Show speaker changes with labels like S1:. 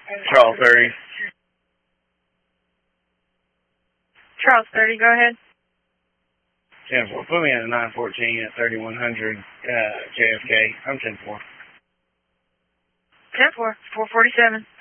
S1: Charles 30.
S2: Charles 30, go ahead.
S1: 10-4. Put me at a 914 at 3100 JFK. I'm 10-4.
S2: 10-4, 447.